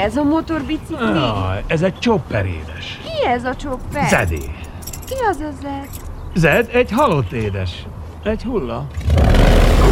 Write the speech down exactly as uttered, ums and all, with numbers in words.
ez a motorbicikli? Ah, ez egy chopper, édes. Ki ez a csopper? Zedé. Ki az a Zed? Zed egy halott édes. Egy hulla.